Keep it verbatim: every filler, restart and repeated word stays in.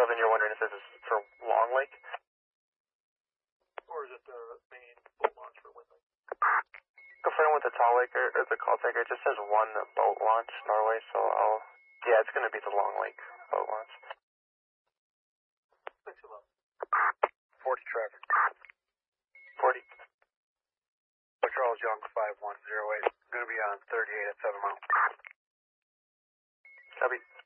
seven, you're wondering if this is for Long Lake? Or is it the main boat launch for Wind Lake? Confirm with the Tall Lake or, or the call taker. It just says one boat launch, Norway, so I'll... Yeah, it's going to be the Long Lake boat launch. six eleven. forty traffic. forty. Charles Young, five one zero eight. Going to be on thirty-eight at seven mile. Copy.